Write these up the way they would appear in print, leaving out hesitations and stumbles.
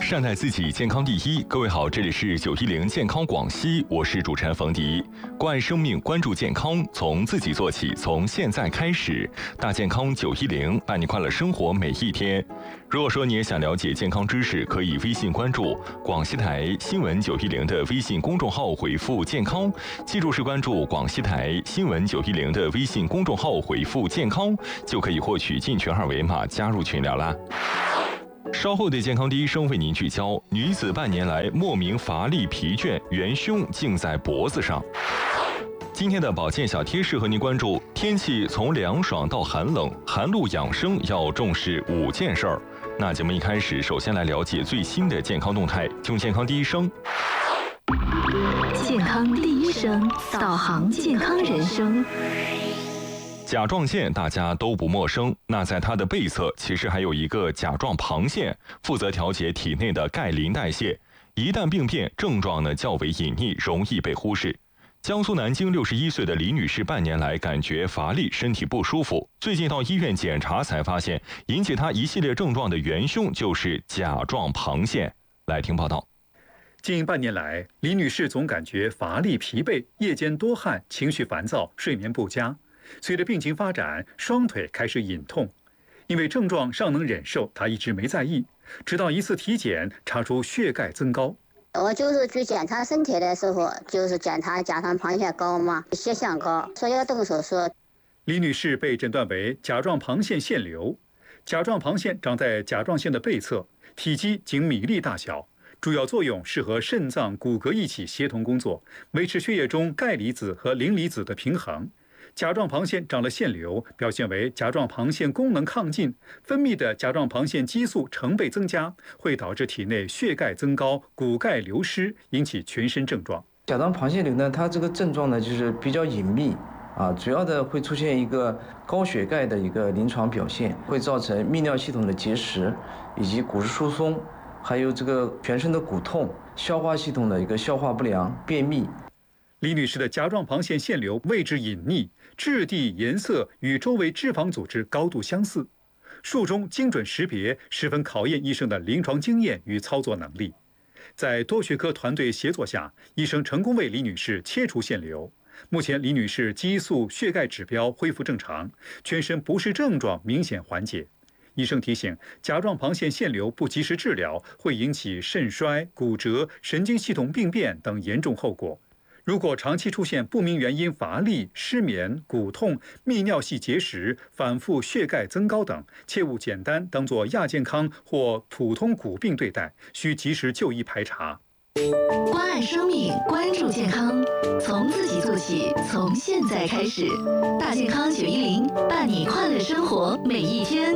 善待自己，健康第一。各位好，这里是910健康广西，我是主持人冯迪。关爱生命，关注健康，从自己做起，从现在开始。大健康910，伴你快乐生活每一天。如果说你也想了解健康知识，可以微信关注广西台新闻910的微信公众号，回复健康，记住是关注广西台新闻910的微信公众号，回复健康，就可以获取进群二维码，加入群聊啦。稍后的健康第一声为您聚焦：女子半年来莫名乏力疲倦，元凶竟在脖子上。今天的保健小贴士和您关注：天气从凉爽到寒冷，寒露养生要重视5件事儿。那节目一开始，首先来了解最新的健康动态，就健康第一声。 健康第一声，导航健康人生。 甲状腺大家都不陌生，那在它的背侧其实还有一个甲状旁腺，负责调节体内的钙磷代谢。一旦病变，症状呢较为隐匿，容易被忽视。江苏南京61岁的李女士半年来感觉乏力，身体不舒服，最近到医院检查才发现，引起她一系列症状的元凶就是甲状旁腺。来听报道。 近半年来，李女士总感觉乏力疲惫，夜间多汗，情绪烦躁，睡眠不佳。随着病情发展，双腿开始隐痛，因为症状尚能忍受，她一直没在意，直到一次体检查出血钙增高。 我就是去检查身体的时候，就是检查甲状旁腺高嘛，血象高，所以要动手术。 李女士被诊断为甲状旁腺腺瘤，甲状旁腺长在甲状腺的背侧，体积仅米粒大小，主要作用是和肾脏、骨骼一起协同工作，维持血液中钙离子和磷离子的平衡。甲状旁腺长了腺瘤，表现为甲状旁腺功能亢进，分泌的甲状旁腺激素成倍增加，会导致体内血钙增高、骨钙流失，引起全身症状。 甲状旁腺瘤呢，它这个症状呢就是比较隐秘主要的会出现一个高血钙的一个临床表现，会造成泌尿系统的结石，以及骨质疏松，还有这个全身的骨痛、消化系统的一个消化不良、便秘。 李女士的甲状旁腺腺瘤位置隐匿，质地、颜色与周围脂肪组织高度相似，术中精准识别，十分考验医生的临床经验与操作能力。在多学科团队协作下，医生成功为李女士切除腺瘤。目前，李女士激素、血钙指标恢复正常，全身不适症状明显缓解。医生提醒，甲状旁腺腺瘤不及时治疗，会引起肾衰、骨折、神经系统病变等严重后果。如果长期出现不明原因乏力、失眠、骨痛、泌尿系结石、反复血钙增高等，切勿简单当作亚健康或普通骨病对待，需及时就医排查。 关爱生命，关注健康，从自己做起，从现在开始。大健康910，伴你快乐生活每一天。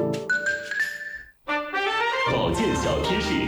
保健小贴士。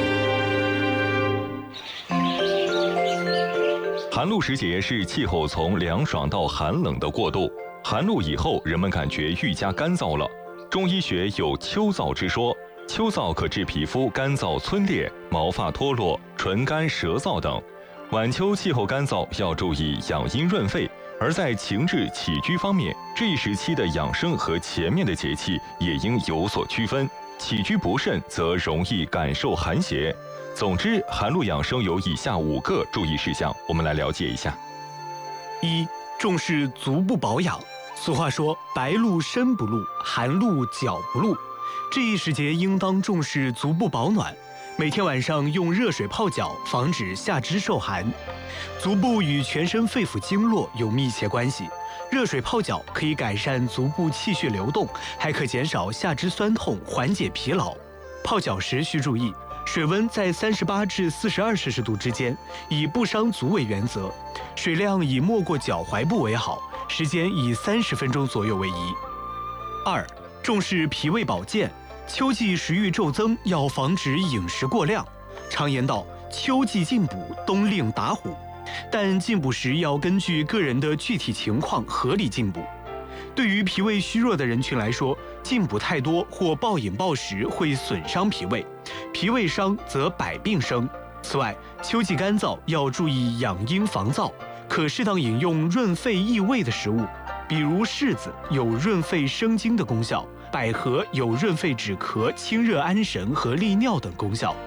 寒露时节是气候从凉爽到寒冷的过渡，寒露以后，人们感觉愈加干燥了。中医学有秋燥之说，秋燥可致皮肤干燥皴裂、毛发脱落、唇干舌燥等。晚秋气候干燥，要注意养阴润肺。而在情志起居方面，这一时期的养生和前面的节气也应有所区分。起居不慎，则容易感受寒邪。总之，寒露养生有以下5个注意事项，我们来了解一下。 1. 重视足部保养。俗话说，白露身不露，寒露脚不露。这一时节应当重视足部保暖，每天晚上用热水泡脚，防止下肢受寒。足部与全身肺腑经络有密切关系，热水泡脚可以改善足部气血流动，还可减少下肢酸痛，缓解疲劳。泡脚时需注意，水温在38至42摄氏度之间，以不伤足为原则，水量以没过脚踝部为好，时间以30分钟左右为宜。2. 重视脾胃保健。秋季食欲骤增，要防止饮食过量。常言道，秋季进补，冬令打虎。但进补时要根据个人的具体情况合理进补。对于脾胃虚弱的人群来说，进补太多或暴饮暴食会损伤脾胃，脾胃伤则百病生。此外，秋季干燥，要注意养阴防燥，可适当饮用润肺益胃的食物，比如柿子有润肺生津的功效，百合有润肺止咳、清热安神和利尿等功效。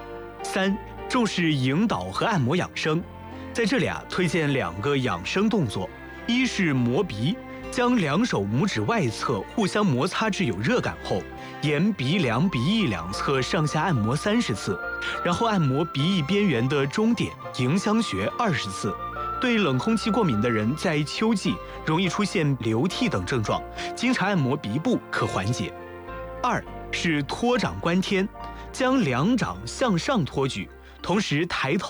3、重视引导和按摩养生，在这里推荐2个养生动作，一是磨鼻，将2手拇指外侧互相摩擦至有热感后，沿鼻梁、鼻翼两侧上下按摩30次，然后按摩鼻翼边缘的中点迎香穴20次。对冷空气过敏的人，在秋季容易出现流涕等症状，经常按摩鼻部可缓解。2是托掌观天，将2掌向上托举，同时抬头